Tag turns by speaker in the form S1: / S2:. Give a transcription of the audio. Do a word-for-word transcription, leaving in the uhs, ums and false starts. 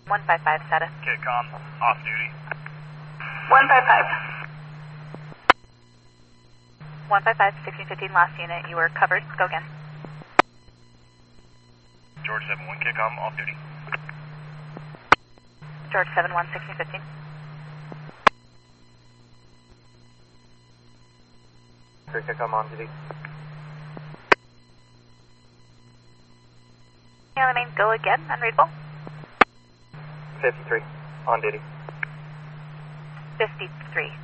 S1: one five five, status.
S2: Kitcom, off duty.
S3: one five five.
S1: one five five, sixteen fifteen, last unit. You were covered. Go again.
S2: George seven one, Kitcom, off duty.
S1: George seven one, sixteen fifteen.
S2: Kitcom on duty.
S1: Yeah, I mean, go again, unreadable.
S2: fifty-three, on duty.
S1: fifty-three.